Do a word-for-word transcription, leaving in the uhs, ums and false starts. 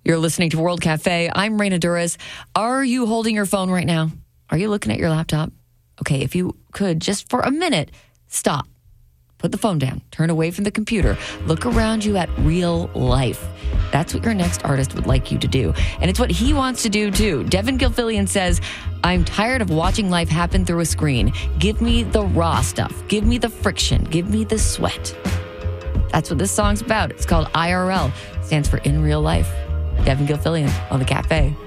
You're listening to World Cafe. I'm Reina Duras. Are you holding your phone right now? Are you looking at your laptop? Okay, if you could, just for a minute, stop. Put the phone down. Turn away from the computer. Look around you at real life. That's what your next artist would like you to do. And it's what he wants to do, too. Devin Gilfillian says, I'm tired of watching life happen through a screen. Give me the raw stuff. Give me the friction. Give me the sweat. That's what this song's about. It's called I R L. Stands for In Real Life. Devin Gilfillian on The Cafe.